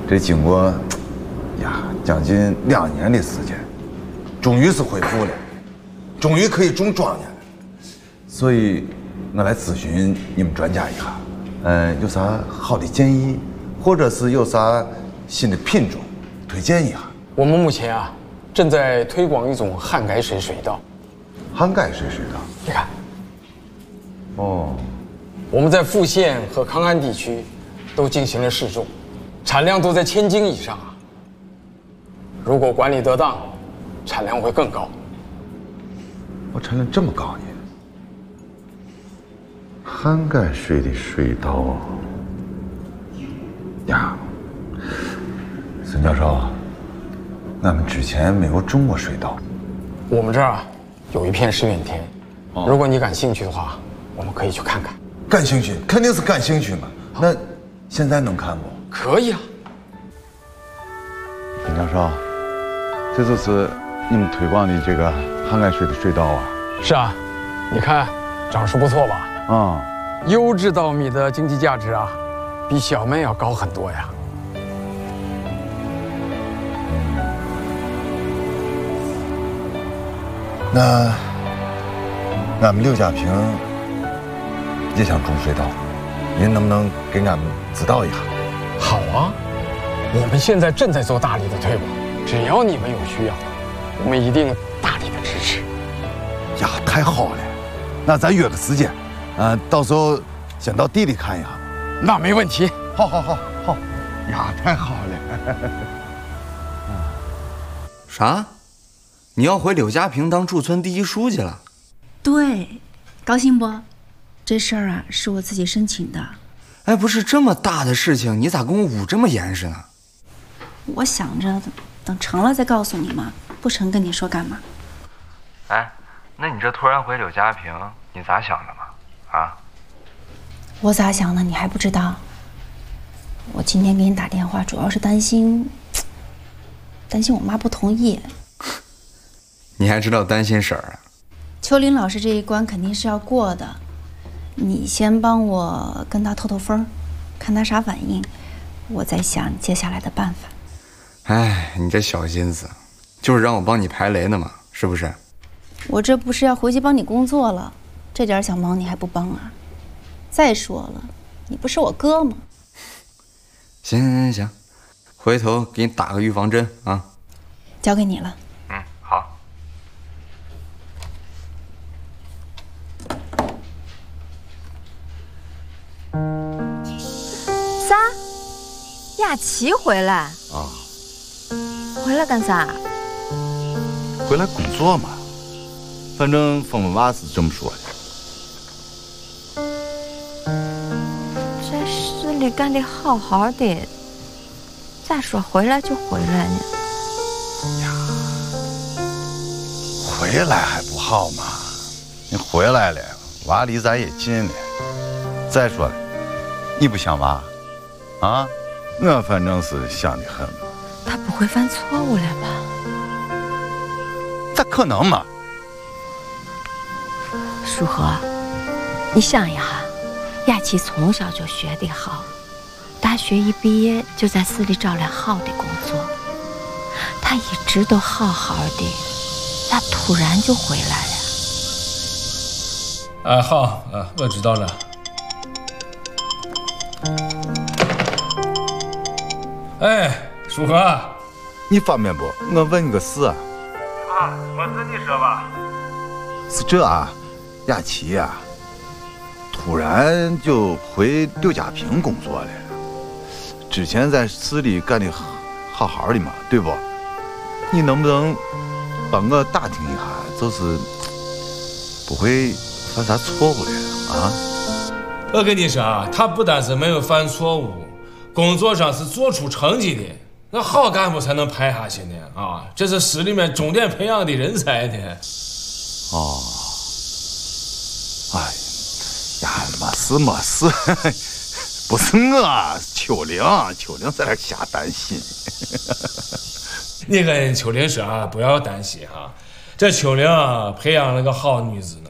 这经过呀将近2年的时间，终于是恢复了，终于可以种庄稼了。所以，我来咨询你们专家一下，有啥好的建议，或者是有啥新的品种推荐一下？ 我们目前啊，正在推广一种旱改水水稻。 旱改水水稻， 你看， 哦， 我们在富县和康安地区都进行了试种，产量都在1000斤以上啊。如果管理得当，产量会更高。 我产量这么高呢？旱改水的水稻呀，孙教授，俺们之前没有种过水稻。 我们这儿啊有一片试验田，如果你感兴趣的话，我们可以去看看。 感兴趣，肯定是感兴趣嘛。那现在能看不？ 可以啊。 孙教授，这就是你们推广的这个旱改水的水稻啊？ 是啊，你看长势不错吧？优质稻米的经济价值啊，比小麦要高很多呀。 那俺们刘家坪也想种水稻，您能不能给俺们指导一下？ 好啊，我们现在正在做大力的推广，只要你们有需要，我们一定大力的支持。 呀，太好了！那咱约个时间，到时候先到地里看一下。 那没问题。 好，呀，太好了！ 啥？你要回柳家坪当驻村第1书记了？ 对，高兴不？这事儿啊，是我自己申请的。 哎，不是这么大的事情，你咋跟我捂这么严实呢？ 我想着等成了再告诉你嘛，不成跟你说干嘛？ 哎，那你这突然回柳家坪，你咋想的嘛？啊？ 我咋想的你还不知道？我今天给你打电话，主要是担心我妈不同意。 你还知道担心婶儿啊？ 秋林老师这一关肯定是要过的，你先帮我跟他透透风，看他啥反应，我再想接下来的办法。 哎，你这小心思，就是让我帮你排雷呢嘛，是不是？ 我这不是要回去帮你工作了，这点小忙你还不帮啊？再说了，你不是我哥吗？ 行，回头给你打个预防针啊。 交给你了。 好。 亚琪回来啊？ 回来干啥？ 回来工作嘛，反正峰峰娃是这么说的。 在市里干得好好的，咋说回来就回来呢？ 呀，回来还不好吗？你回来了，娃离咱也近了。再说了，你不想娃啊？我反正是想得很。 他不会犯错误了吧？ 咋可能嘛？ 舒和，你想一下，亚琪从小就学得好，大学一毕业就在市里找了好的工作，他一直都好好的，咋突然就回来了？ 好我知道了。哎，舒和， 你方便不？我问你个事啊。 我跟你说吧。 是这啊，亚琪呀，突然就回刘家坪工作了。之前在市里干的好好的嘛，对不？你能不能帮我打听一下，就是不会犯啥错误了啊？ 我跟你说啊，他不但是没有犯错误，工作上是做出成绩的。那好干部才能排下去呢啊！这是市里面重点培养的人才呢。 哦，哎呀，没事，不是我，秋玲在那瞎担心。 你跟秋玲说啊，不要担心哈，这秋玲培养了个好女子